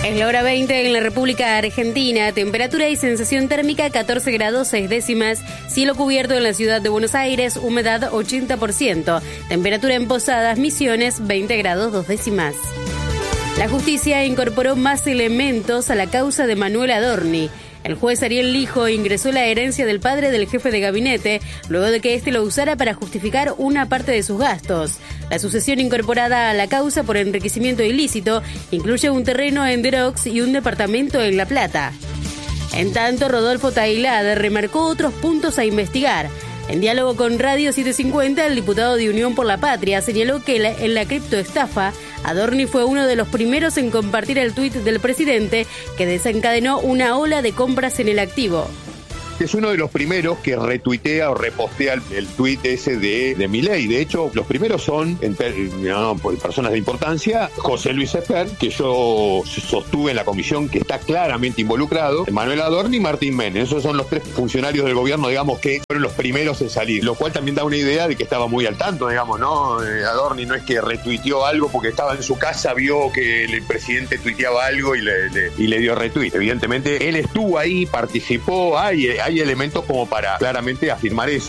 Es la hora 20 en la República Argentina. Temperatura y sensación térmica 14 grados 6 décimas. Cielo cubierto en la ciudad de Buenos Aires. Humedad 80%. Temperatura en Posadas, Misiones 20 grados 2 décimas. La justicia incorporó más elementos a la causa de Manuel Adorni. El juez Ariel Lijo ingresó la herencia del padre del jefe de gabinete luego de que éste lo usara para justificar una parte de sus gastos. La sucesión incorporada a la causa por enriquecimiento ilícito incluye un terreno en Derox y un departamento en La Plata. En tanto, Rodolfo Tailade remarcó otros puntos a investigar. En diálogo con Radio 750, el diputado de Unión por la Patria señaló que en la criptoestafa, Adorni fue uno de los primeros en compartir el tuit del presidente que desencadenó una ola de compras en el activo. Es uno de los primeros que retuitea o repostea el tuit ese de Milei. De hecho, los primeros son, por personas de importancia, José Luis Esper, que yo sostuve en la comisión que está claramente involucrado, Manuel Adorni y Martín Menem. Esos son los tres funcionarios del gobierno, digamos, que fueron los primeros en salir, lo cual también da una idea de que estaba muy al tanto, digamos, ¿no? Adorni no es que retuiteó algo porque estaba en su casa, vio que el presidente tuiteaba algo y le dio retweet. Evidentemente, él estuvo ahí, participó, hay elementos como para claramente afirmar eso.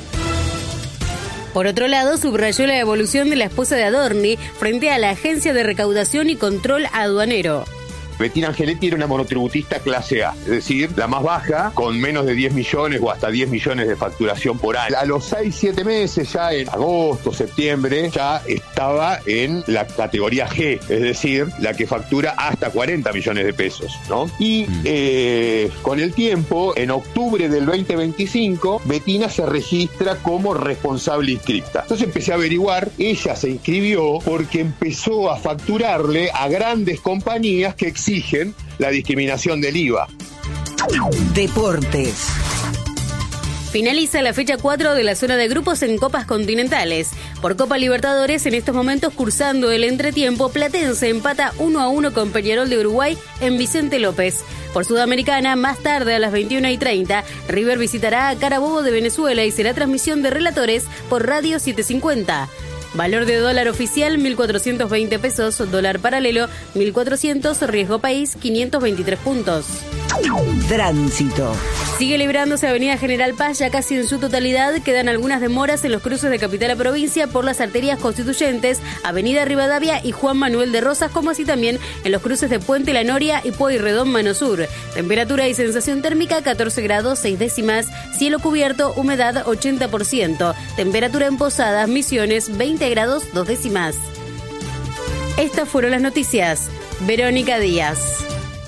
Por otro lado, subrayó la evolución de la esposa de Adorni frente a la Agencia de Recaudación y Control Aduanero. Bettina Angeletti era una monotributista clase A, es decir, la más baja, con menos de 10 millones o hasta 10 millones de facturación por año. A los 6-7 meses, ya en agosto, septiembre, ya estaba en la categoría G, es decir, la que factura hasta 40 millones de pesos, ¿no? Y con el tiempo, en octubre del 2025, Bettina se registra como responsable inscripta. Entonces empecé a averiguar, ella se inscribió porque empezó a facturarle a grandes compañías que exigen la discriminación del IVA. Deportes. Finaliza la fecha 4 de la zona de grupos en Copas Continentales. Por Copa Libertadores, en estos momentos cursando el entretiempo, Platense empata 1-1 con Peñarol de Uruguay en Vicente López. Por Sudamericana, más tarde a las 21:30, River visitará a Carabobo de Venezuela y será transmisión de relatores por Radio 750. Valor de dólar oficial, 1.420 pesos. Dólar paralelo, 1.400. Riesgo país, 523 puntos. Tránsito. Sigue librándose Avenida General Paz ya casi en su totalidad. Quedan algunas demoras en los cruces de capital a provincia por las arterias constituyentes, Avenida Rivadavia y Juan Manuel de Rosas, como así también en los cruces de Puente La Noria y Pueyrredón Mano Sur. Temperatura y sensación térmica 14 grados 6 décimas. Cielo cubierto, humedad 80%. Temperatura en Posadas, Misiones 20 grados 2 décimas. Estas fueron las noticias. Verónica Díaz.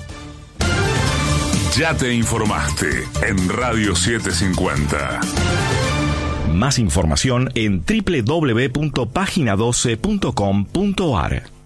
Ya te informaste en Radio 750. Más información en www.pagina12.com.ar.